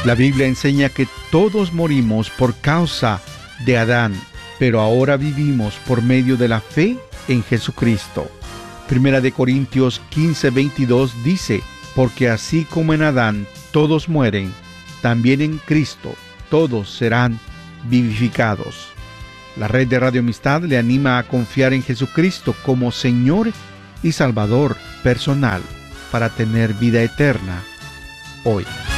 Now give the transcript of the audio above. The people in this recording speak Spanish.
La Biblia enseña que todos morimos por causa de Adán, pero ahora vivimos por medio de la fe en Jesucristo. Primera de Corintios 15:22 dice: porque así como en Adán todos mueren, también en Cristo todos serán vivificados. La red de Radio Amistad le anima a confiar en Jesucristo como Señor y Salvador personal para tener vida eterna hoy.